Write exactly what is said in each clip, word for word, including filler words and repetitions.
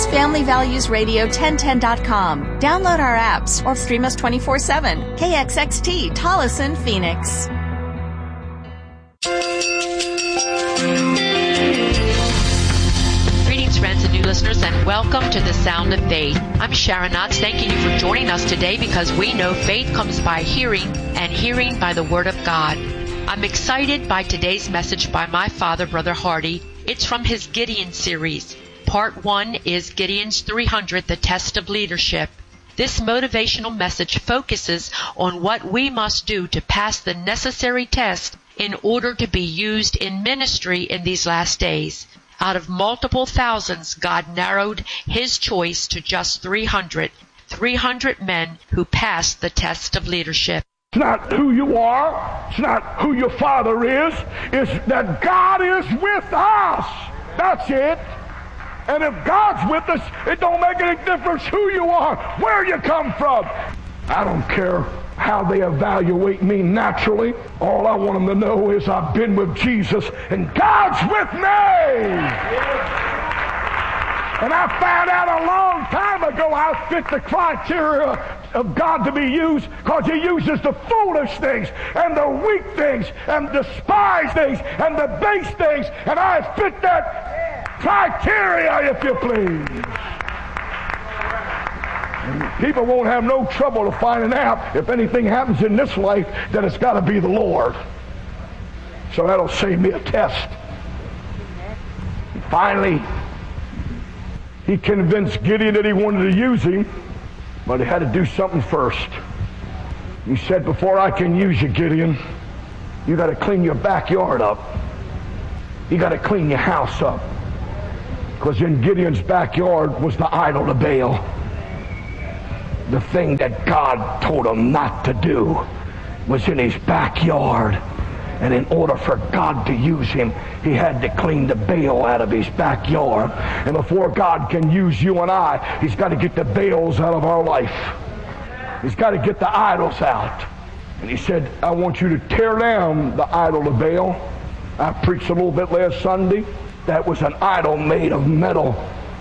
family values radio ten ten dot com. Download our apps or stream us twenty-four seven. K X X T, Tolleson, Phoenix. Greetings, friends and new listeners, and welcome to the Sound of Faith. I'm Sharon Knotts, thanking you for joining us today because we know faith comes by hearing, and hearing by the Word of God. I'm excited by today's message by my father, Brother Hardy. It's from his Gideon series. Part one is Gideon's three hundred, the Test of Leadership. This motivational message focuses on what we must do to pass the necessary test in order to be used in ministry in these last days. Out of multiple thousands, God narrowed His choice to just three hundred. three hundred men who passed the test of leadership. It's not who you are. It's not who your father is. It's that God is with us. That's it. And if God's with us, it don't make any difference who you are, where you come from. I don't care how they evaluate me naturally. All I want them to know is I've been with Jesus and God's with me. And I found out a long time ago I fit the criteria of God to be used, because He uses the foolish things and the weak things and despised things and the base things, and I fit that criteria, if you please. And people won't have no trouble to finding out if anything happens in this life that it's got to be the Lord. So that'll save me a test. And finally, He convinced Gideon that He wanted to use him, but He had to do something first. He said, before I can use you, Gideon, you got to clean your backyard up. You got to clean your house up. Because in Gideon's backyard was the idol of Baal. The thing that God told him not to do was in his backyard. And in order for God to use him, He had to clean the Baal out of his backyard. And before God can use you and I, He's got to get the Baals out of our life. He's got to get the idols out. And He said, I want you to tear down the idol of Baal. I preached a little bit last Sunday. That was an idol made of metal.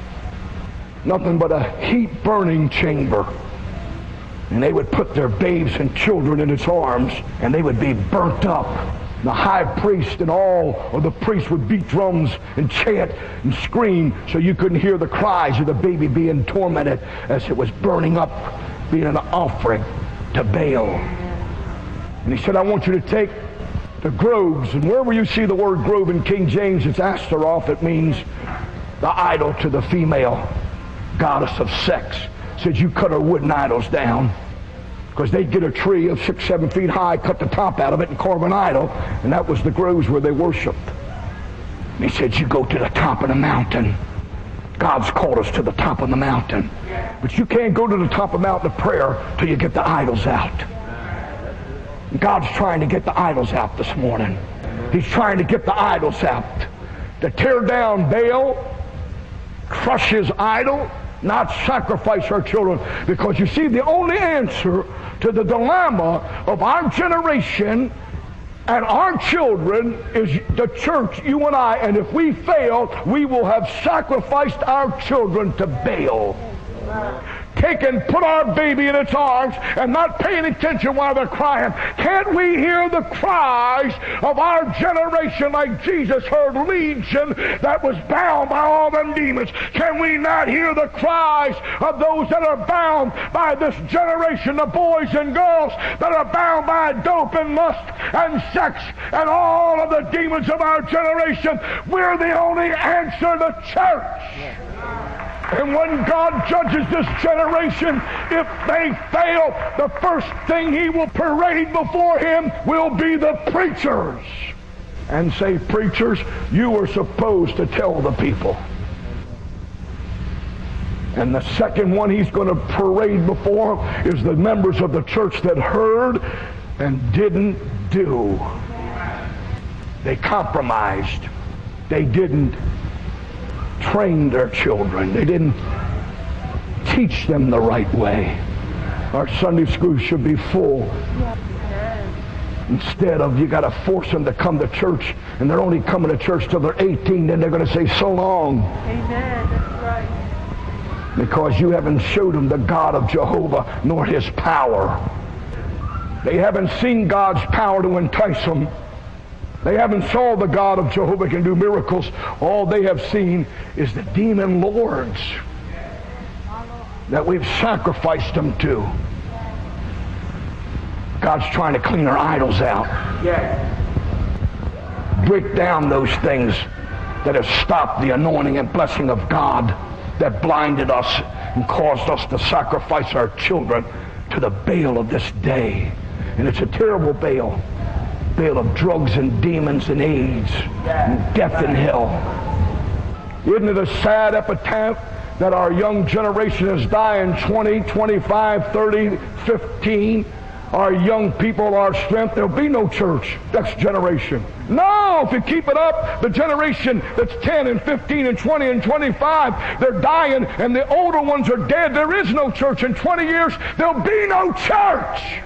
Nothing but a heat-burning chamber. And they would put their babes and children in its arms, and they would be burnt up. The high priest and all of the priests would beat drums and chant and scream so you couldn't hear the cries of the baby being tormented as it was burning up, being an offering to Baal. And He said, I want you to take the groves, and wherever you see the word grove in King James, it's Astaroth. It means the idol to the female goddess of sex. It says you cut her wooden idols down. Because they'd get a tree of six, seven feet high, cut the top out of it, and carve an idol, and that was the groves where they worshipped. And He said, you go to the top of the mountain. God's called us to the top of the mountain. But you can't go to the top of the mountain of prayer till you get the idols out. God's trying to get the idols out this morning. He's trying to get the idols out. To tear down Baal, crush his idol, not sacrifice our children. Because you see, the only answer to the dilemma of our generation and our children is the church, you and I. And if we fail, we will have sacrificed our children to Baal. Take and put our baby in its arms and not paying attention while they're crying. Can't we hear the cries of our generation like Jesus heard Legion that was bound by all them demons? Can we not hear the cries of those that are bound by this generation, the boys and girls that are bound by dope and lust and sex and all of the demons of our generation? We're the only answer, the church. And when God judges this generation, if they fail, the first thing He will parade before Him will be the preachers. And say, preachers, you are supposed to tell the people. And the second one He's going to parade before Him is the members of the church that heard and didn't do. They compromised. They didn't train their children. They didn't teach them the right way. Our Sunday school should be full. Instead of, you got to force them to come to church, and they're only coming to church till they're eighteen, then they're going to say so long. Amen. That's right. Because you haven't showed them the God of Jehovah nor his power. They haven't seen God's power to entice them. They haven't saw the God of Jehovah can do miracles. All they have seen is the demon lords that we've sacrificed them to. God's trying to clean our idols out. Break down those things that have stopped the anointing and blessing of God, that blinded us and caused us to sacrifice our children to the Baal of this day. And it's a terrible Baal. Baal of drugs and demons and AIDS and death and hell. Isn't it a sad epitaph that our young generation is dying twenty, twenty-five, thirty, fifteen? Our young people, our strength, there'll be no church next generation. No, if you keep it up, the generation that's ten and fifteen and twenty and twenty-five, they're dying and the older ones are dead. There is no church. In twenty years, there'll be no church.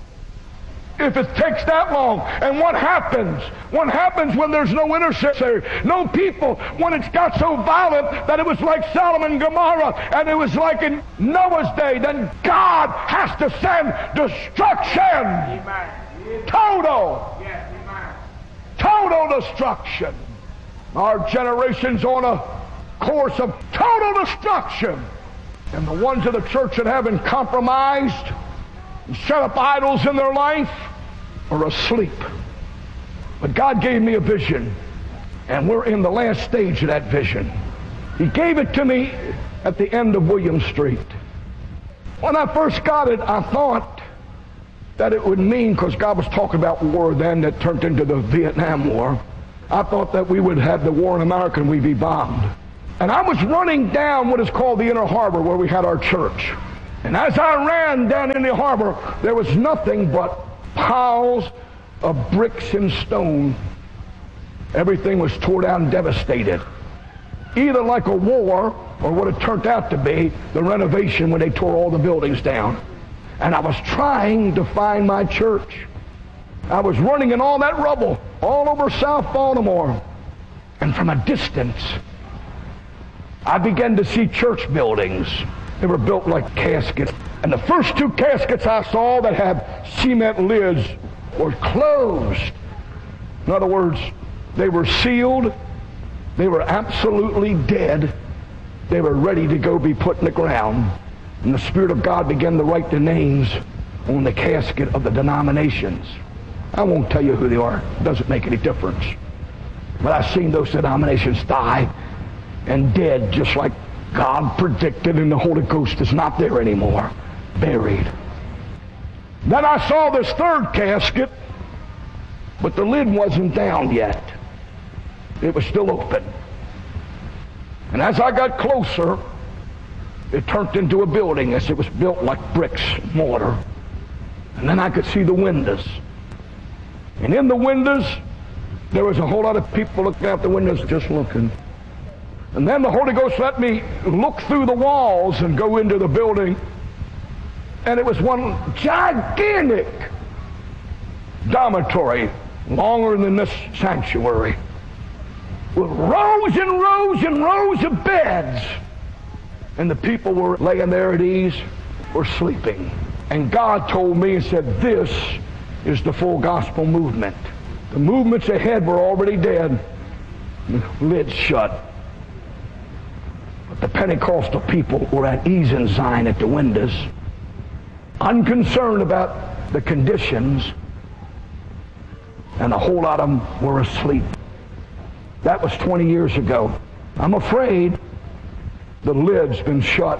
If it takes that long. And what happens? What happens when there's no intercessor? No people. When it's got so violent that it was like Sodom and Gomorrah and it was like in Noah's day, then God has to send destruction. Amen. Total. Yes, amen. Total destruction. Our generation's on a course of total destruction. And the ones of the church that haven't compromised and set up idols in their life are asleep. But God gave me a vision, and we're in the last stage of that vision. He gave it to me at the end of William Street. When I first got it, I thought that it would mean, because God was talking about war then that turned into the Vietnam War, I thought that we would have the war in America and we'd be bombed. And I was running down what is called the Inner Harbor where we had our church. And as I ran down in the harbor, there was nothing but piles of bricks and stone. Everything was torn down and devastated. Either like a war or what it turned out to be, the renovation when they tore all the buildings down. And I was trying to find my church. I was running in all that rubble all over South Baltimore. And from a distance, I began to see church buildings. They were built like caskets. And the first two caskets I saw that had cement lids were closed. In other words, they were sealed. They were absolutely dead. They were ready to go be put in the ground. And the Spirit of God began to write the names on the casket of the denominations. I won't tell you who they are. It doesn't make any difference. But I've seen those denominations die and dead just like God predicted, and the Holy Ghost is not there anymore. Buried. Then I saw this third casket, but the lid wasn't down yet. It was still open. And as I got closer, it turned into a building as it was built like bricks, mortar. And then I could see the windows. And in the windows, there was a whole lot of people looking out the windows just looking. And then the Holy Ghost let me look through the walls and go into the building. And it was one gigantic dormitory, longer than this sanctuary, with rows and rows and rows of beds. And the people were laying there at ease, were sleeping. And God told me and said, this is the full gospel movement. The movements ahead were already dead. Lids shut. But the Pentecostal people were at ease in Zion at the windows, unconcerned about the conditions, and a whole lot of them were asleep. That was twenty years ago. I'm afraid the lid's been shut,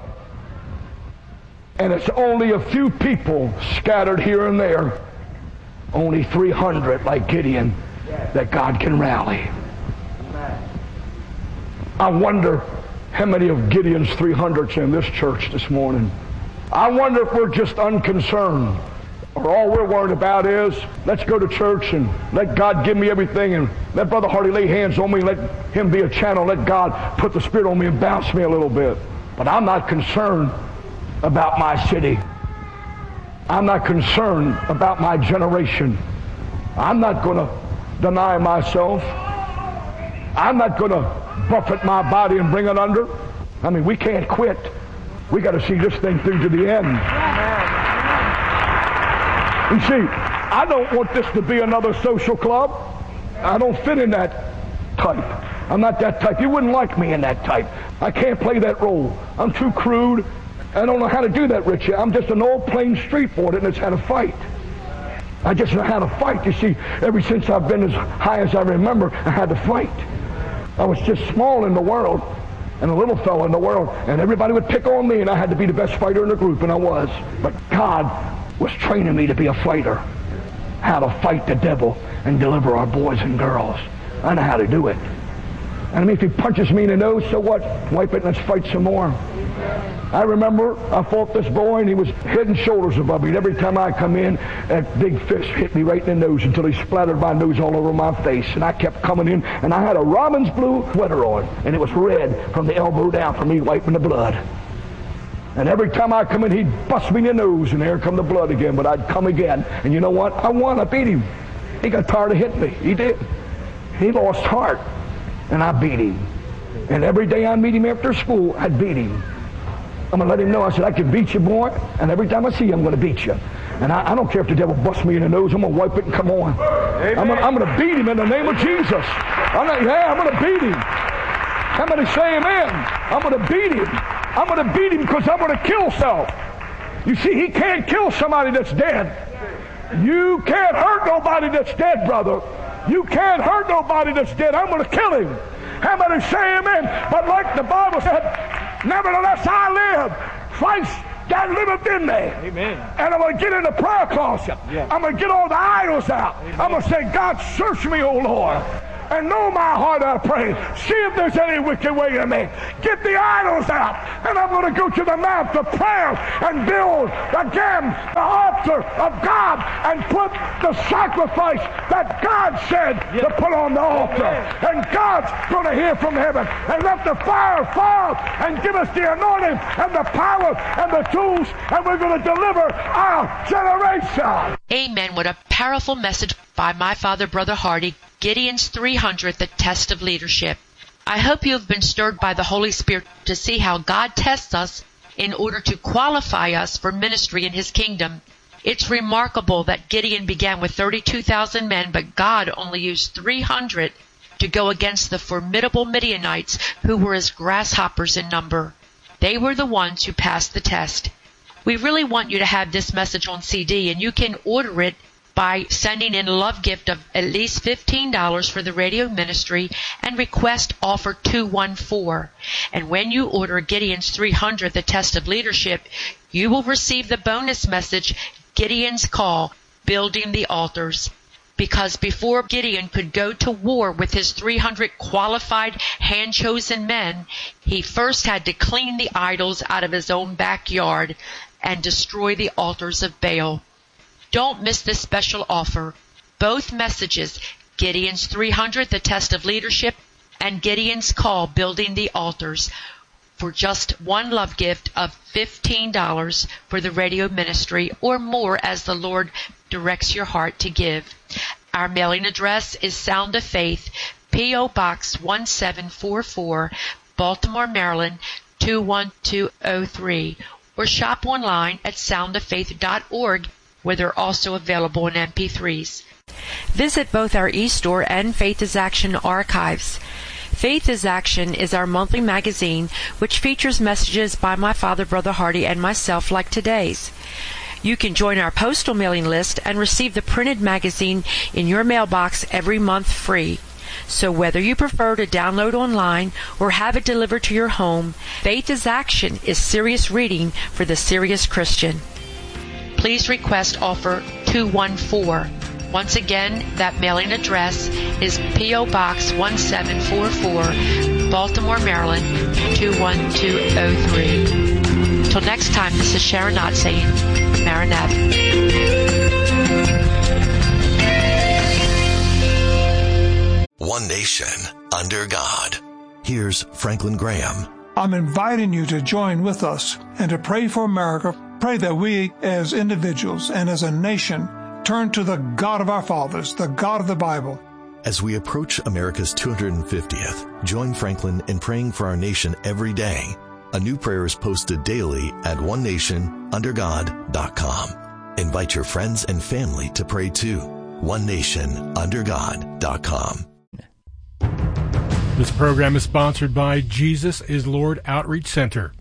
and it's only a few people scattered here and there, only three hundred like Gideon, that God can rally. I wonder how many of Gideon's three hundred's in this church this morning. I wonder if we're just unconcerned, or all we're worried about is, let's go to church and let God give me everything, and let Brother Hardy lay hands on me, let him be a channel, let God put the Spirit on me and bounce me a little bit. But I'm not concerned about my city. I'm not concerned about my generation. I'm not going to deny myself. I'm not going to buffet my body and bring it under. I mean, we can't quit. We got to see this thing through to the end. You see, I don't want this to be another social club. I don't fit in that type. I'm not that type. You wouldn't like me in that type. I can't play that role. I'm too crude. I don't know how to do that, Richie. I'm just an old plain street boy that knows how to fight. I just know how to fight. You see, ever since I've been as high as I remember, I had to fight. I was just small in the world and a little fellow in the world, and everybody would pick on me, and I had to be the best fighter in the group, and I was. But God was training me to be a fighter, how to fight the devil and deliver our boys and girls. I know how to do it. And I mean, if he punches me in the nose, so what? Wipe it and let's fight some more. I remember I fought this boy, and he was head and shoulders above me. And every time I come in, that big fist hit me right in the nose until he splattered my nose all over my face. And I kept coming in, and I had a robin's blue sweater on, and it was red from the elbow down for me wiping the blood. And every time I come in, he'd bust me in the nose, and there come the blood again. But I'd come again. And you know what? I won. I beat him. He got tired of hitting me. He did. He lost heart, and I beat him. And every day I meet him after school, I'd beat him. I'm going to let him know. I said, I can beat you, boy. And every time I see you, I'm going to beat you. And I, I don't care if the devil busts me in the nose. I'm going to wipe it and come on. Amen. I'm going I'm to beat him in the name of Jesus. I'm not, yeah, I'm going to beat him. Somebody say amen. I'm going to beat him. I'm going to beat him because I'm going to kill self. You see, he can't kill somebody that's dead. You can't hurt nobody that's dead, brother. You can't hurt nobody that's dead. I'm going to kill him. How many say amen? But like the Bible said, nevertheless I live. Christ that liveth in me. Amen. And I'm going to get in the prayer closet. Yeah. I'm going to get all the idols out. Amen. I'm going to say, God, search me, O Lord. And know my heart, I pray. See if there's any wicked way in me. Get the idols out. And I'm going to go to the mount of prayer and build again the altar of God and put the sacrifice that God said yes. to put on the altar. Yes. And God's going to hear from heaven and let the fire fall and give us the anointing and the power and the tools, and we're going to deliver our generation. Amen. What a powerful message by my father, Brother Hardy. Gideon's three hundred, the test of leadership. I hope you have been stirred by the Holy Spirit to see how God tests us in order to qualify us for ministry in His kingdom. It's remarkable that Gideon began with thirty-two thousand men, but God only used three hundred to go against the formidable Midianites who were as grasshoppers in number. They were the ones who passed the test. We really want you to have this message on C D, and you can order it by sending in a love gift of at least fifteen dollars for the radio ministry and request offer two one four. And when you order Gideon's three hundred, the test of leadership, you will receive the bonus message, Gideon's Call, Building the Altars. Because before Gideon could go to war with his three hundred qualified, hand-chosen men, he first had to clean the idols out of his own backyard and destroy the altars of Baal. Don't miss this special offer. Both messages, Gideon's three hundred, the test of leadership, and Gideon's Call, Building the Altars, for just one love gift of fifteen dollars for the radio ministry, or more as the Lord directs your heart to give. Our mailing address is Sound of Faith, P O. Box one seven four four, Baltimore, Maryland two one two oh three, or shop online at sound of faith dot org, where they're also available in M P threes. Visit both our eStore and Faith is Action archives. Faith is Action is our monthly magazine which features messages by my father, Brother Hardy, and myself like today's. You can join our postal mailing list and receive the printed magazine in your mailbox every month free. So whether you prefer to download online or have it delivered to your home, Faith is Action is serious reading for the serious Christian. Please request offer two one four. Once again, that mailing address is P O. Box one seven four four, Baltimore, Maryland two one two oh three. Till next time, this is Sharon Knott saying, Maranatha. One nation under God. Here's Franklin Graham. I'm inviting you to join with us and to pray for America. Pray that we as individuals and as a nation turn to the God of our fathers, the God of the Bible. As we approach America's two hundred fiftieth, join Franklin in praying for our nation every day. A new prayer is posted daily at one nation under god dot com. Invite your friends and family to pray too. one nation under god dot com. This program is sponsored by Jesus is Lord Outreach Center.